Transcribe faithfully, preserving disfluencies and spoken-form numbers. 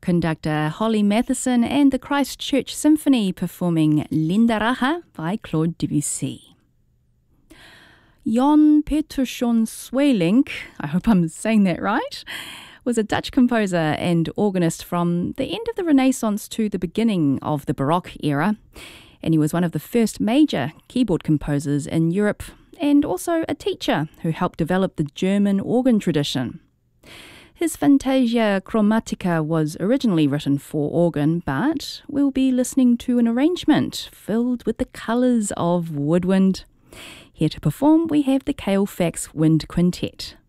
conductor Holly Matheson and the Christchurch Symphony performing Linda Raha by Claude Debussy. Jan Peterszoon Sweelinck, I hope I'm saying that right, was a Dutch composer and organist from the end of the Renaissance to the beginning of the Baroque era, and he was one of the first major keyboard composers in Europe, and also a teacher who helped develop the German organ tradition. His Fantasia Chromatica was originally written for organ, but we'll be listening to an arrangement filled with the colours of woodwind. Here to perform, we have the Ceolfax Wind Quintet.